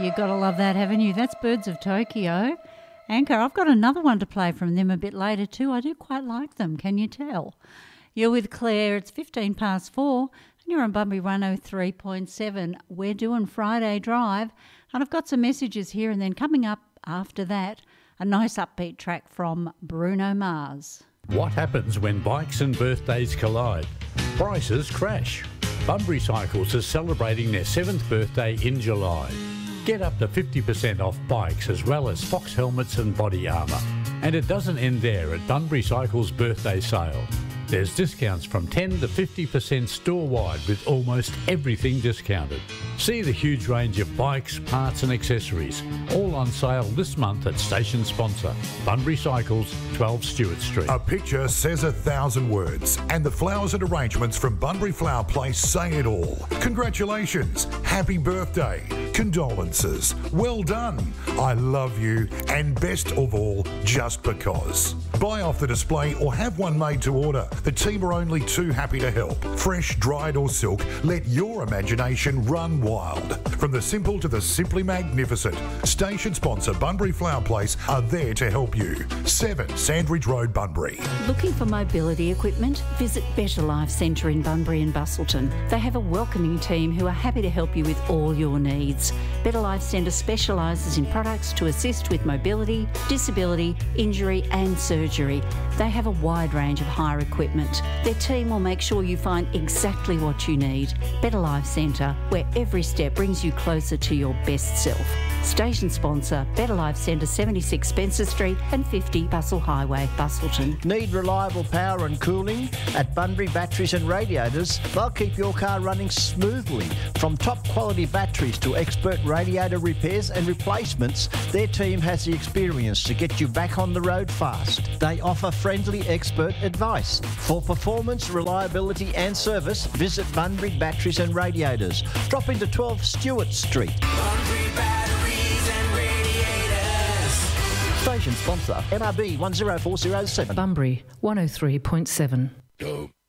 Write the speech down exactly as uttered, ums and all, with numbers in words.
you've got to love that, haven't you? That's Birds of Tokyo. Anchor, I've got another one to play from them a bit later too. I do quite like them, can you tell? You're with Claire, it's fifteen past four, and you're on Bunbury one oh three point seven. We're doing Friday Drive, and I've got some messages here, and then coming up after that, a nice upbeat track from Bruno Mars. What happens when bikes and birthdays collide? Prices crash. Bunbury Cycles is celebrating their seventh birthday in July. Get up to fifty percent off bikes as well as Fox helmets and body armour. And it doesn't end there at Bunbury Cycles' birthday sale. There's discounts from ten to fifty percent store-wide with almost everything discounted. See the huge range of bikes, parts and accessories, all on sale this month at station sponsor, Bunbury Cycles, twelve Stewart Street. A picture says a thousand words, and the flowers and arrangements from Bunbury Flower Place say it all. Congratulations, happy birthday, condolences, well done, I love you, and best of all, just because. Buy off the display or have one made to order. The team are only too happy to help. Fresh, dried or silk, let your imagination run wild. From the simple to the simply magnificent, station sponsor Bunbury Flower Place are there to help you. seven Sandridge Road, Bunbury. Looking for mobility equipment? Visit Better Life Centre in Bunbury and Bustleton. They have a welcoming team who are happy to help you with all your needs. Better Life Centre specialises in products to assist with mobility, disability, injury and surgery. They have a wide range of hire equipment. Their team will make sure you find exactly what you need. Better Life Centre, where every step brings you closer to your best self. Station sponsor, Better Life Centre, seventy-six Spencer Street and fifty Bustle Highway, Bustleton. Need reliable power and cooling? At Bunbury Batteries and Radiators, they'll keep your car running smoothly. From top quality batteries to expert radiator repairs and replacements, their team has the experience to get you back on the road fast. They offer friendly expert advice. For performance, reliability and service, visit Bunbury Batteries and Radiators. Drop into twelve Stewart Street. Bunbury Batteries and Radiators. Station sponsor, M R B one oh four oh seven. Bunbury one oh three point seven. Go.